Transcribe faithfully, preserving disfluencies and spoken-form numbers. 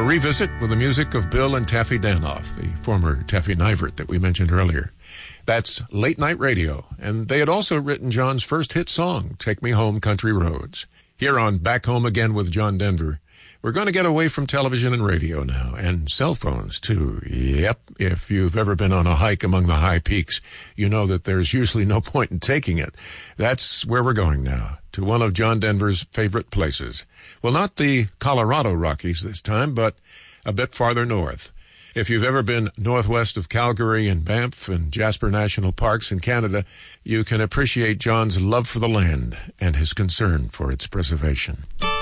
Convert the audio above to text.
revisit with the music of Bill and Taffy Danoff, the former Taffy Nivert that we mentioned earlier. That's Late Night Radio, and they had also written John's first hit song, Take Me Home, Country Roads. Here on Back Home Again with John Denver, we're going to get away from television and radio now, and cell phones, too. Yep, if you've ever been on a hike among the high peaks, you know that there's usually no point in taking it. That's where we're going now, to one of John Denver's favorite places. Well, not the Colorado Rockies this time, but a bit farther north. If you've ever been northwest of Calgary and Banff and Jasper National Parks in Canada, you can appreciate John's love for the land and his concern for its preservation.